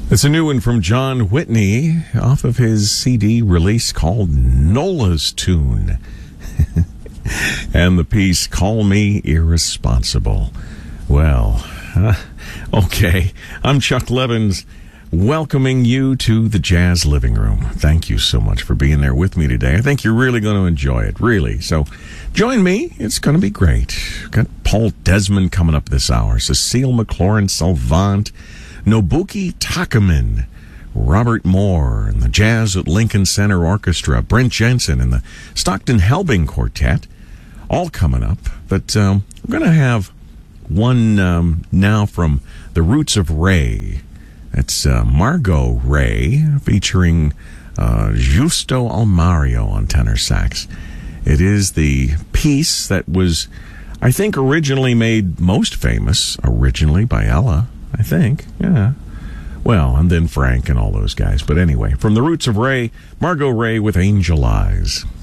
It's a new one from John Whitney off of his CD release called Nola's Tune. And the piece, Call Me Irresponsible. Well, okay. I'm Chuck Levins, welcoming you to the Jazz Living Room. Thank you so much for being there with me today. I think you're really going to enjoy it, really. So join me. It's going to be great. We've got Paul Desmond coming up this hour, Cecile McLaurin Salvant, Nobuki Takaman, Robert Moore, and the Jazz at Lincoln Center Orchestra, Brent Jensen, and the Stockton Helbing Quartet, all coming up. But we're going to have one now from the Roots of Ray. It's Margot Ray featuring Justo Almario on tenor sax. It is the piece that was, I think, originally made most famous, originally by Ella, I think. Yeah. Well, and then Frank and all those guys. But anyway, from the Roots of Ray, Margot Ray with Angel Eyes.